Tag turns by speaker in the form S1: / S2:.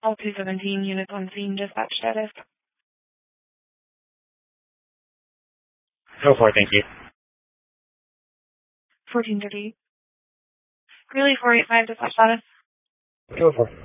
S1: L217, units on scene, dispatch status.
S2: Go for it, thank you.
S1: 1430. Greeley 485, dispatch status.
S2: Go for it.